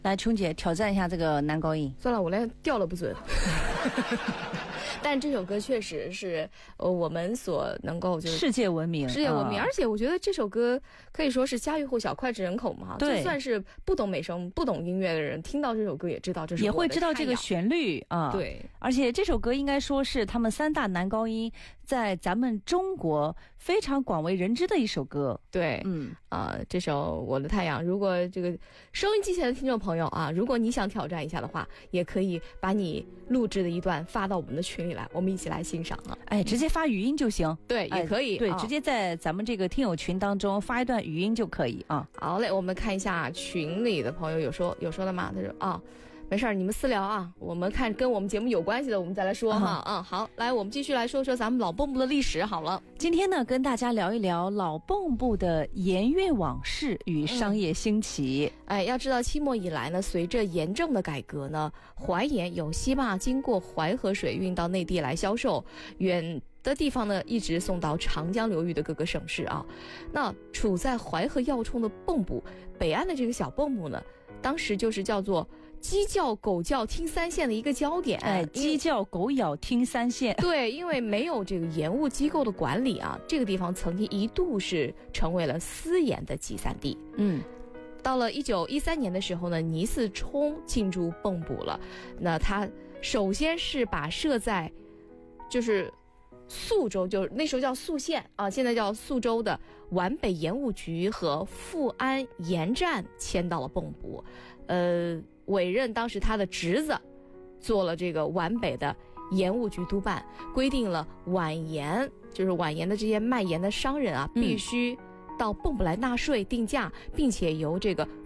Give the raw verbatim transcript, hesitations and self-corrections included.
来，琼姐挑战一下这个男高音。 算了，我连调都不准。但这首歌确实是呃我们所能够就是世界闻名， 世界闻名、 嗯， 而且我觉得这首歌可以说是家喻户晓、脍炙人口嘛。 对， 就算是不懂美声、不懂音乐的人，听到这首歌也知道这是我的太阳， 也会知道这个旋律啊。 对， 而且这首歌应该说是他们三大男高音在咱们中国非常广为人知的一首歌。 对，嗯啊、呃，这首《我的太阳》，如果这个收音机前的听众朋友啊，如果你想挑战一下的话，也可以把你录制的一段发到我们的群里来，我们一起来欣赏啊。 哎，直接发语音就行。 对，也可以。 哎、对、 啊， 直接在咱们这个听友群当中发一段语音就可以啊。 好嘞，我们看一下群里的朋友有说有说的吗？他说啊。没事儿，你们私聊啊，我们看跟我们节目有关系的，我们再来说哈。嗯，好，来，我们继续来说说咱们老蚌埠的历史好了。 今天呢，跟大家聊一聊老蚌埠的盐运往事与商业兴起。 嗯、哎，要知道清末以来呢，随着盐政的改革呢，淮盐有希望经过淮河水运到内地来销售，远的地方呢一直送到长江流域的各个省市啊。那处在淮河要冲的蚌埠北岸的这个小蚌埠呢，当时就是叫做鸡叫狗叫听三线的一个焦点。 哎，鸡叫狗咬听三线。 对，因为没有这个盐务机构的管理啊，这个地方曾经一度是成为了私盐的集散地。 嗯， 到了一九一三年的时候呢，倪嗣冲进驻蚌埠了。那他首先是把设在就是宿州，就是那时候叫宿县啊，现在叫宿州的皖北盐务局和富安盐站迁到了蚌埠，呃，委任当时他的侄子做了这个皖北的盐务局督办，规定了皖盐，就是皖盐的这些卖盐的商人啊，必须到蚌埠来纳税定价，并且由这个